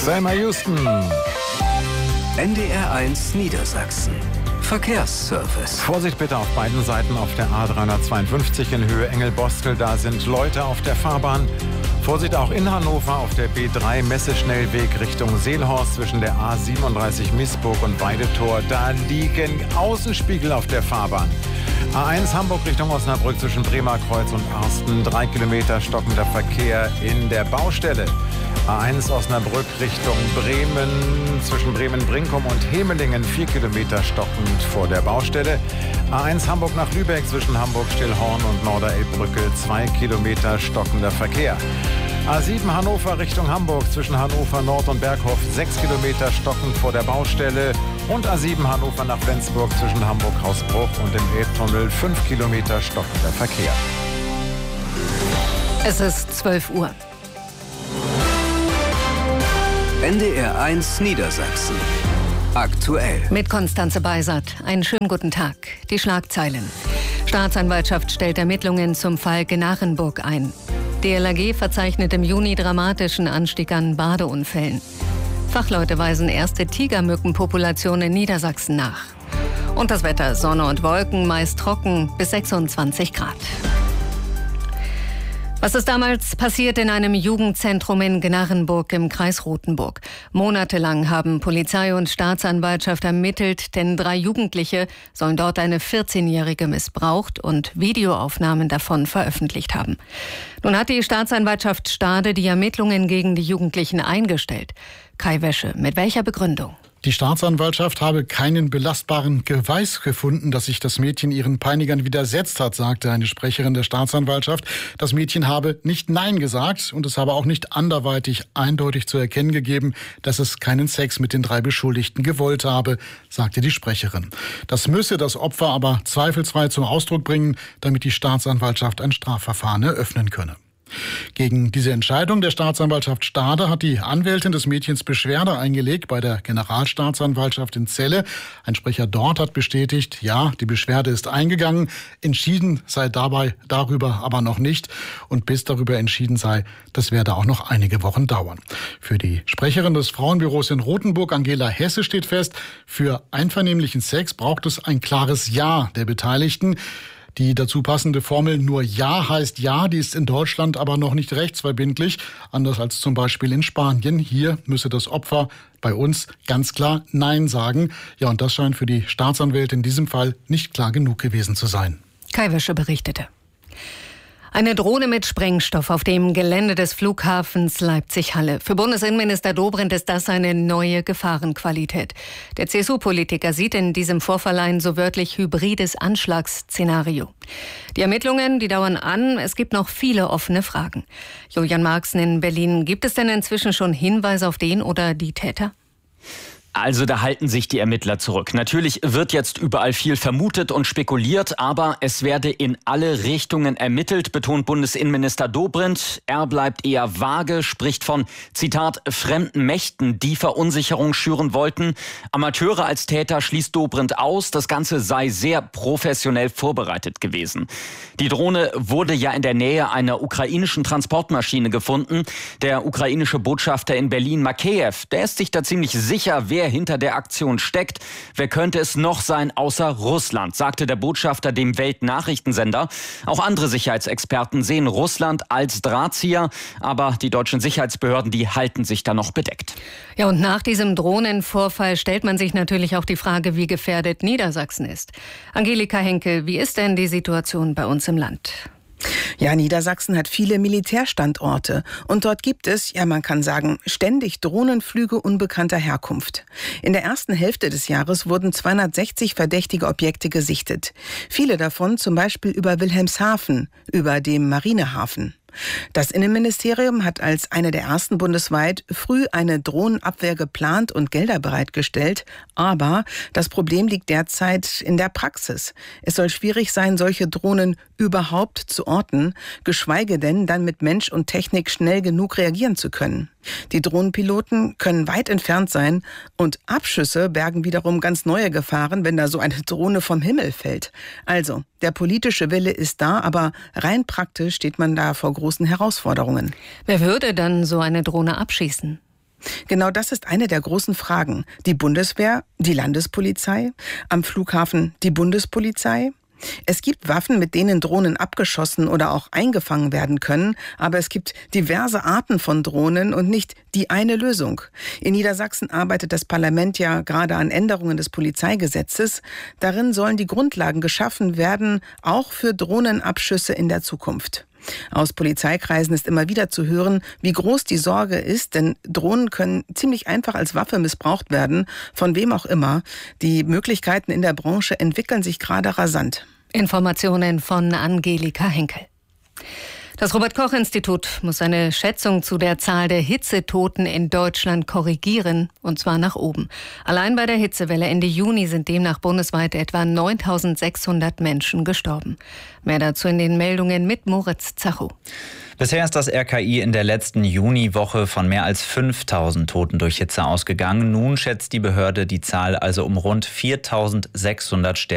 Selma Houston. NDR1 Niedersachsen. Verkehrsservice. Vorsicht bitte auf beiden Seiten auf der A352 in Höhe Engelbostel. Da sind Leute auf der Fahrbahn. Vorsicht auch in Hannover auf der B3 Messeschnellweg Richtung Seelhorst zwischen der A37 Miesburg und Weidetor. Da liegen Außenspiegel auf der Fahrbahn. A1 Hamburg Richtung Osnabrück zwischen Bremerkreuz und Arsten. 3 Kilometer stockender Verkehr in der Baustelle. A1 Osnabrück Richtung Bremen, zwischen Bremen-Brinkum und Hemelingen 4 Kilometer stockend vor der Baustelle. A1 Hamburg nach Lübeck zwischen Hamburg-Stillhorn und Norderelbbrücke 2 Kilometer stockender Verkehr. A7 Hannover Richtung Hamburg zwischen Hannover Nord und Berghof 6 Kilometer stockend vor der Baustelle. Und A7 Hannover nach Flensburg zwischen Hamburg-Hausbruch und dem Elbtunnel 5 Kilometer stockender Verkehr. Es ist 12 Uhr. NDR1 Niedersachsen. Aktuell. Mit Konstanze Beisert. Einen schönen guten Tag. Die Schlagzeilen. Staatsanwaltschaft stellt Ermittlungen zum Fall Gnarrenburg ein. DLRG verzeichnet im Juni dramatischen Anstieg an Badeunfällen. Fachleute weisen erste Tigermückenpopulation in Niedersachsen nach. Und das Wetter: Sonne und Wolken, meist trocken, bis 26 Grad. Was ist damals passiert in einem Jugendzentrum in Gnarrenburg im Kreis Rothenburg? Monatelang haben Polizei und Staatsanwaltschaft ermittelt, denn 3 Jugendliche sollen dort eine 14-Jährige missbraucht und Videoaufnahmen davon veröffentlicht haben. Nun hat die Staatsanwaltschaft Stade die Ermittlungen gegen die Jugendlichen eingestellt. Kai Wäsche, mit welcher Begründung? Die Staatsanwaltschaft habe keinen belastbaren Beweis gefunden, dass sich das Mädchen ihren Peinigern widersetzt hat, sagte eine Sprecherin der Staatsanwaltschaft. Das Mädchen habe nicht Nein gesagt und es habe auch nicht anderweitig eindeutig zu erkennen gegeben, dass es keinen Sex mit den 3 Beschuldigten gewollt habe, sagte die Sprecherin. Das müsse das Opfer aber zweifelsfrei zum Ausdruck bringen, damit die Staatsanwaltschaft ein Strafverfahren eröffnen könne. Gegen diese Entscheidung der Staatsanwaltschaft Stade hat die Anwältin des Mädchens Beschwerde eingelegt bei der Generalstaatsanwaltschaft in Celle. Ein Sprecher dort hat bestätigt, ja, die Beschwerde ist eingegangen. Entschieden sei darüber aber noch nicht. Und bis darüber entschieden sei, das werde auch noch einige Wochen dauern. Für die Sprecherin des Frauenbüros in Rothenburg, Angela Hesse, steht fest, für einvernehmlichen Sex braucht es ein klares Ja der Beteiligten. Die dazu passende Formel nur Ja heißt Ja, die ist in Deutschland aber noch nicht rechtsverbindlich, anders als zum Beispiel in Spanien. Hier müsse das Opfer bei uns ganz klar Nein sagen. Ja, und das scheint für die Staatsanwältin in diesem Fall nicht klar genug gewesen zu sein. Kai Wäsche berichtete. Eine Drohne mit Sprengstoff auf dem Gelände des Flughafens Leipzig-Halle. Für Bundesinnenminister Dobrindt ist das eine neue Gefahrenqualität. Der CSU-Politiker sieht in diesem Vorfall ein so wörtlich hybrides Anschlagsszenario. Die Ermittlungen, die dauern an. Es gibt noch viele offene Fragen. Julian Marxen in Berlin. Gibt es denn inzwischen schon Hinweise auf den oder die Täter? Also da halten sich die Ermittler zurück. Natürlich wird jetzt überall viel vermutet und spekuliert, aber es werde in alle Richtungen ermittelt, betont Bundesinnenminister Dobrindt. Er bleibt eher vage, spricht von, Zitat, fremden Mächten, die Verunsicherung schüren wollten. Amateure als Täter schließt Dobrindt aus. Das Ganze sei sehr professionell vorbereitet gewesen. Die Drohne wurde ja in der Nähe einer ukrainischen Transportmaschine gefunden. Der ukrainische Botschafter in Berlin, Makeyev, der ist sich da ziemlich sicher, wer hinter der Aktion steckt. Wer könnte es noch sein außer Russland, sagte der Botschafter dem Weltnachrichtensender. Auch andere Sicherheitsexperten sehen Russland als Drahtzieher, aber die deutschen Sicherheitsbehörden, die halten sich da noch bedeckt. Ja, und nach diesem Drohnenvorfall stellt man sich natürlich auch die Frage, wie gefährdet Niedersachsen ist. Angelika Henkel, wie ist denn die Situation bei uns im Land? Ja, Niedersachsen hat viele Militärstandorte und dort gibt es, ja man kann sagen, ständig Drohnenflüge unbekannter Herkunft. In der ersten Hälfte des Jahres wurden 260 verdächtige Objekte gesichtet. Viele davon zum Beispiel über Wilhelmshaven, über dem Marinehafen. Das Innenministerium hat als eine der ersten bundesweit früh eine Drohnenabwehr geplant und Gelder bereitgestellt. Aber das Problem liegt derzeit in der Praxis. Es soll schwierig sein, solche Drohnen überhaupt zu orten, geschweige denn dann mit Mensch und Technik schnell genug reagieren zu können. Die Drohnenpiloten können weit entfernt sein und Abschüsse bergen wiederum ganz neue Gefahren, wenn da so eine Drohne vom Himmel fällt. Also, der politische Wille ist da, aber rein praktisch steht man da vor großen Herausforderungen. Wer würde dann so eine Drohne abschießen? Genau das ist eine der großen Fragen. Die Bundeswehr, die Landespolizei, am Flughafen die Bundespolizei. Es gibt Waffen, mit denen Drohnen abgeschossen oder auch eingefangen werden können, aber es gibt diverse Arten von Drohnen und nicht die eine Lösung. In Niedersachsen arbeitet das Parlament ja gerade an Änderungen des Polizeigesetzes. Darin sollen die Grundlagen geschaffen werden, auch für Drohnenabschüsse in der Zukunft. Aus Polizeikreisen ist immer wieder zu hören, wie groß die Sorge ist, denn Drohnen können ziemlich einfach als Waffe missbraucht werden, von wem auch immer. Die Möglichkeiten in der Branche entwickeln sich gerade rasant. Informationen von Angelika Henkel. Das Robert-Koch-Institut muss seine Schätzung zu der Zahl der Hitzetoten in Deutschland korrigieren, und zwar nach oben. Allein bei der Hitzewelle Ende Juni sind demnach bundesweit etwa 9.600 Menschen gestorben. Mehr dazu in den Meldungen mit Moritz Zacho. Bisher ist das RKI in der letzten Juniwoche von mehr als 5.000 Toten durch Hitze ausgegangen. Nun schätzt die Behörde die Zahl also um rund 4.600 Sterben.